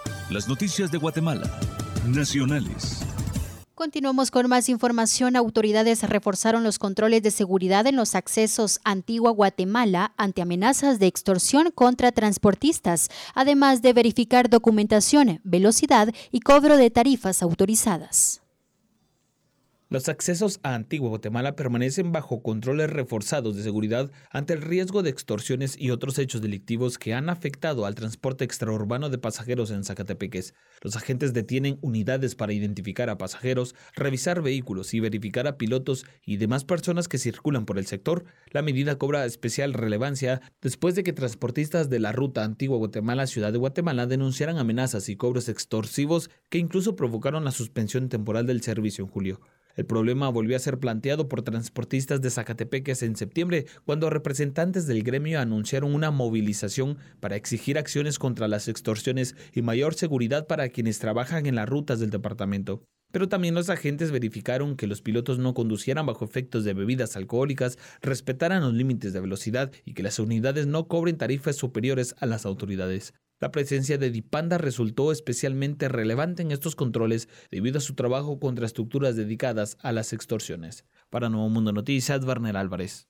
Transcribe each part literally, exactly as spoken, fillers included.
Las noticias de Guatemala, nacionales. Continuamos con más información. Autoridades reforzaron los controles de seguridad en los accesos a Antigua Guatemala ante amenazas de extorsión contra transportistas, además de verificar documentación, velocidad y cobro de tarifas autorizadas. Los accesos a Antigua Guatemala permanecen bajo controles reforzados de seguridad ante el riesgo de extorsiones y otros hechos delictivos que han afectado al transporte extraurbano de pasajeros en Zacatepeques. Los agentes detienen unidades para identificar a pasajeros, revisar vehículos y verificar a pilotos y demás personas que circulan por el sector. La medida cobra especial relevancia después de que transportistas de la ruta Antigua Guatemala-Ciudad de Guatemala denunciaran amenazas y cobros extorsivos que incluso provocaron la suspensión temporal del servicio en julio. El problema volvió a ser planteado por transportistas de Zacatepeques en septiembre, cuando representantes del gremio anunciaron una movilización para exigir acciones contra las extorsiones y mayor seguridad para quienes trabajan en las rutas del departamento. Pero también los agentes verificaron que los pilotos no conducieran bajo efectos de bebidas alcohólicas, respetaran los límites de velocidad y que las unidades no cobren tarifas superiores a las autoridades. La presencia de Dipanda resultó especialmente relevante en estos controles debido a su trabajo contra estructuras dedicadas a las extorsiones. Para Nuevo Mundo Noticias, Werner Álvarez.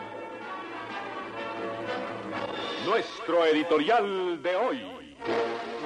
Nuestro editorial de hoy.